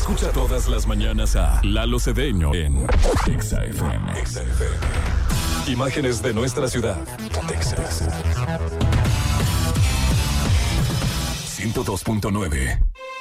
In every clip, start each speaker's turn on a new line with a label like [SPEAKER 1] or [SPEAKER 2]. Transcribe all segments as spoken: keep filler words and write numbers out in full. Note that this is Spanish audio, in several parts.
[SPEAKER 1] Escucha todas las mañanas a Lalo Cedeño en Exa F M. Exa F M. Imágenes de nuestra ciudad. Texas. ciento dos punto nueve.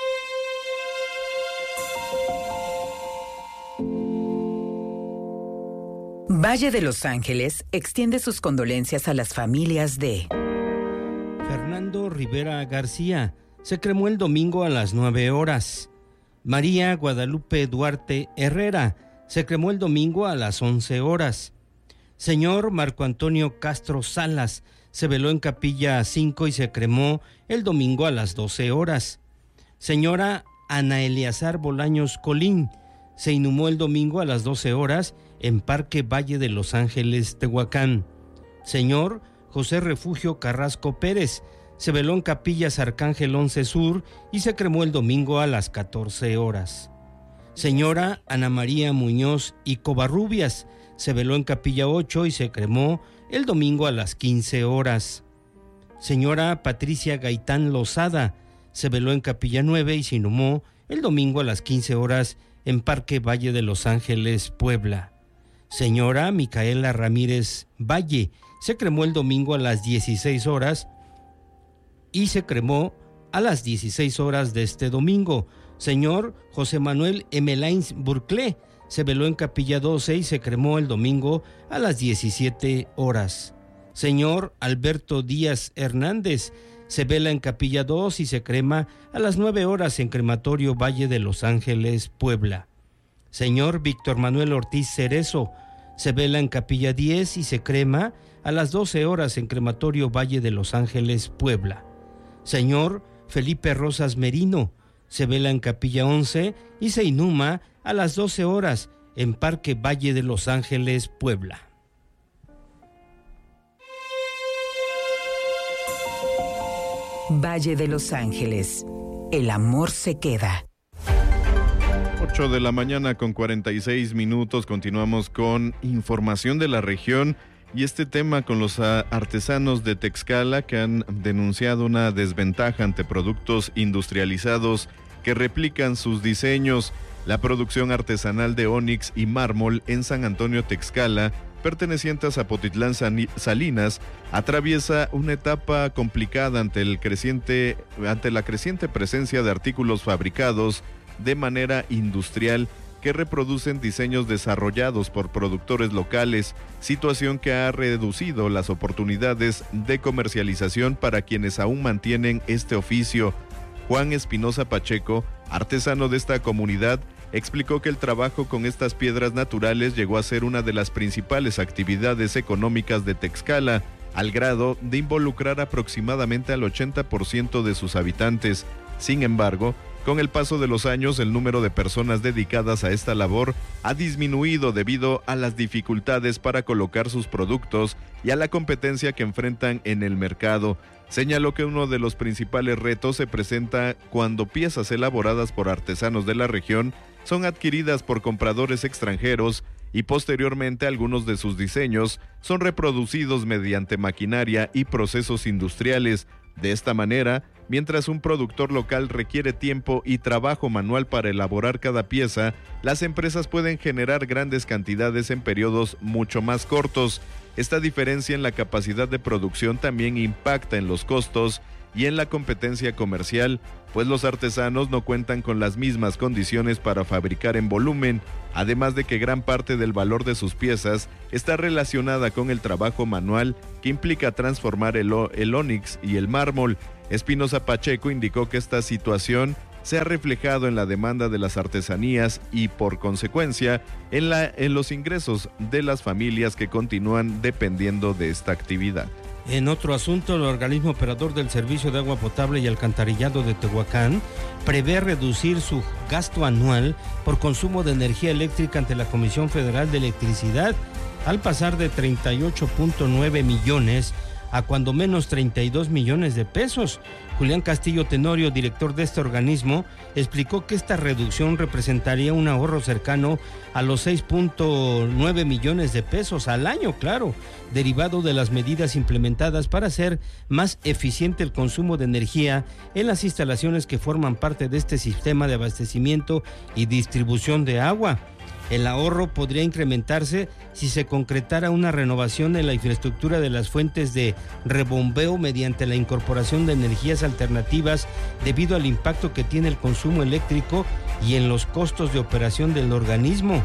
[SPEAKER 2] Valle de Los Ángeles extiende sus condolencias a las familias de
[SPEAKER 3] Fernando Rivera García. Se cremó el domingo a las nueve horas. María Guadalupe Duarte Herrera. Se cremó el domingo a las once horas. Señor Marco Antonio Castro Salas. Se veló en Capilla cinco y se cremó el domingo a las doce horas. Señora Ana Eleazar Bolaños Colín. Se inhumó el domingo a las doce horas en Parque Valle de Los Ángeles, Tehuacán. Señor José Refugio Carrasco Pérez. Se veló en Capillas Arcángel once Sur y se cremó el domingo a las catorce horas. Señora Ana María Muñoz y Covarrubias. Se veló en Capilla ocho y se cremó el domingo a las quince horas. Señora Patricia Gaitán Lozada. Se veló en Capilla nueve y se inhumó el domingo a las quince horas en Parque Valle de Los Ángeles, Puebla. Señora Micaela Ramírez Valle. Se cremó el domingo a las dieciséis horas y se cremó a las dieciséis horas de este domingo. Señor José Manuel Emelains Burclé. Se veló en Capilla doce y se cremó el domingo a las diecisiete horas. Señor Alberto Díaz Hernández. Se vela en Capilla dos y se crema a las nueve horas en Crematorio Valle de Los Ángeles, Puebla. Señor Víctor Manuel Ortiz Cerezo. Se vela en Capilla diez y se crema a las doce horas en Crematorio Valle de Los Ángeles, Puebla. Señor Felipe Rosas Merino. Se vela en Capilla once y se inhuma a las doce horas en Parque Valle de Los Ángeles, Puebla.
[SPEAKER 2] Valle de Los Ángeles. El amor se queda.
[SPEAKER 4] ocho de la mañana con cuarenta y seis minutos. Continuamos con información de la región y este tema con los artesanos de Texcala que han denunciado una desventaja ante productos industrializados que replican sus diseños. La producción artesanal de ónix y mármol en San Antonio Texcala, perteneciente a Zapotitlán Salinas, atraviesa una etapa complicada ante el creciente, ante la creciente presencia de artículos fabricados de manera industrial que reproducen diseños desarrollados por productores locales, situación que ha reducido las oportunidades de comercialización para quienes aún mantienen este oficio. Juan Espinosa Pacheco, artesano de esta comunidad, explicó que el trabajo con estas piedras naturales llegó a ser una de las principales actividades económicas de Texcala, al grado de involucrar aproximadamente al ochenta por ciento de sus habitantes. Sin embargo, con el paso de los años, el número de personas dedicadas a esta labor ha disminuido debido a las dificultades para colocar sus productos y a la competencia que enfrentan en el mercado. Señaló que uno de los principales retos se presenta cuando piezas elaboradas por artesanos de la región son adquiridas por compradores extranjeros y posteriormente algunos de sus diseños son reproducidos mediante maquinaria y procesos industriales. De esta manera, mientras un productor local requiere tiempo y trabajo manual para elaborar cada pieza, las empresas pueden generar grandes cantidades en periodos mucho más cortos. Esta diferencia en la capacidad de producción también impacta en los costos y en la competencia comercial, pues los artesanos no cuentan con las mismas condiciones para fabricar en volumen, además de que gran parte del valor de sus piezas está relacionada con el trabajo manual que implica transformar el, el ónix y el mármol. Espinosa Pacheco indicó que esta situación se ha reflejado en la demanda de las artesanías y, por consecuencia, en, la, en los ingresos de las familias que continúan dependiendo de esta actividad.
[SPEAKER 3] En otro asunto, el organismo operador del Servicio de Agua Potable y Alcantarillado de Tehuacán prevé reducir su gasto anual por consumo de energía eléctrica ante la Comisión Federal de Electricidad, al pasar de treinta y ocho punto nueve millones a cuando menos treinta y dos millones de pesos. Julián Castillo Tenorio, director de este organismo, explicó que esta reducción representaría un ahorro cercano a los seis punto nueve millones de pesos al año, claro, derivado de las medidas implementadas para hacer más eficiente el consumo de energía en las instalaciones que forman parte de este sistema de abastecimiento y distribución de agua. El ahorro podría incrementarse si se concretara una renovación en la infraestructura de las fuentes de rebombeo mediante la incorporación de energías alternativas debido al impacto que tiene el consumo eléctrico y en los costos de operación del organismo.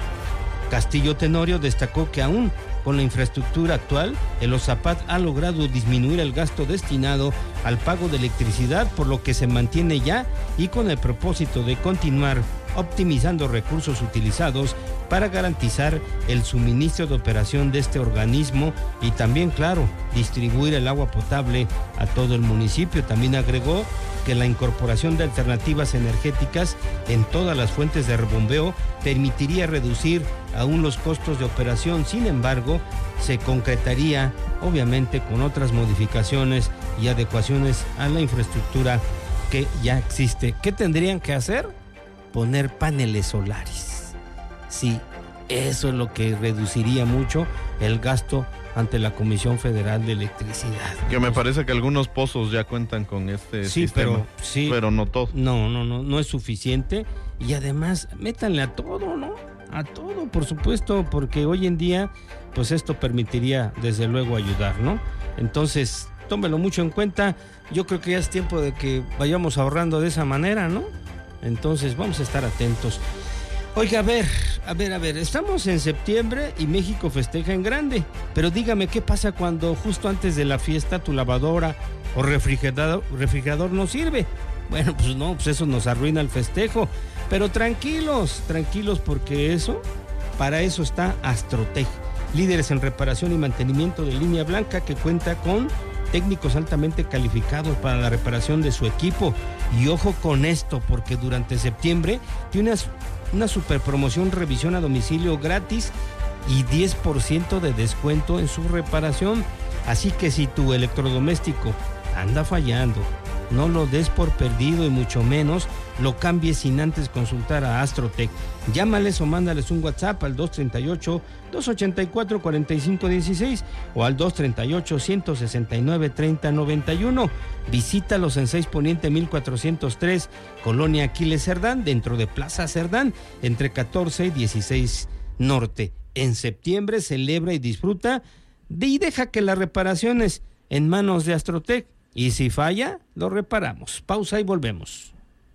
[SPEAKER 3] Castillo Tenorio destacó que aún con la infraestructura actual, el OSAPAT ha logrado disminuir el gasto destinado al pago de electricidad, por lo que se mantiene ya y con el propósito de continuar optimizando recursos utilizados para garantizar el suministro de operación de este organismo y también, claro, distribuir el agua potable a todo el municipio. También agregó que la incorporación de alternativas energéticas en todas las fuentes de rebombeo permitiría reducir aún los costos de operación. Sin embargo, se concretaría obviamente con otras modificaciones y adecuaciones a la infraestructura que ya existe. ¿Qué tendrían que hacer? Poner paneles solares. Sí, eso es lo que reduciría mucho el gasto ante la Comisión Federal de Electricidad.
[SPEAKER 4] Que me parece que algunos pozos ya cuentan con este
[SPEAKER 3] sí,
[SPEAKER 4] sistema,
[SPEAKER 3] pero, sí,
[SPEAKER 4] pero no todos.
[SPEAKER 3] No, no, no, no es suficiente. Y además, métanle a todo, ¿no? A todo, por supuesto, porque hoy en día, pues esto permitiría, desde luego, ayudar, ¿no? Entonces, tómelo mucho en cuenta. Yo creo que ya es tiempo de que vayamos ahorrando de esa manera, ¿no? Entonces, vamos a estar atentos. Oiga, a ver, a ver, a ver, estamos en septiembre y México festeja en grande, pero dígame, ¿qué pasa cuando justo antes de la fiesta tu lavadora o refrigerador, refrigerador no sirve? Bueno, pues no, pues eso nos arruina el festejo, pero tranquilos, tranquilos, porque eso, para eso está Astrotech, líderes en reparación y mantenimiento de línea blanca, que cuenta con técnicos altamente calificados para la reparación de su equipo. Y ojo con esto, porque durante septiembre tiene una, una super promoción, revisión a domicilio gratis y diez por ciento de descuento en su reparación. Así que si tu electrodoméstico anda fallando, no lo des por perdido y mucho menos lo cambies sin antes consultar a Astrotech. Llámales o mándales un WhatsApp al dos tres ocho, dos ocho cuatro, cuatro cinco uno seis o al dos tres ocho, uno seis nueve, tres cero nueve uno. Visítalos en seis Poniente mil cuatrocientos tres, Colonia Aquiles Cerdán, dentro de Plaza Cerdán, entre catorce y dieciséis Norte. En septiembre celebra y disfruta de, y deja que las reparaciones en manos de Astrotech. Y si falla, lo reparamos. Pausa y volvemos.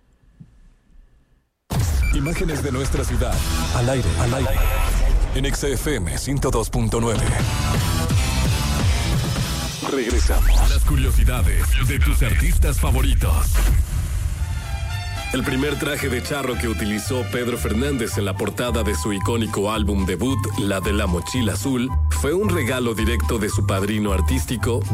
[SPEAKER 1] Imágenes de nuestra ciudad, al aire, al aire, en Exa F M ciento dos punto nueve. Regresamos. Las curiosidades de tus artistas favoritos. El primer traje de charro que utilizó Pedro Fernández en la portada de su icónico álbum debut, La de la Mochila Azul, fue un regalo directo de su padrino artístico,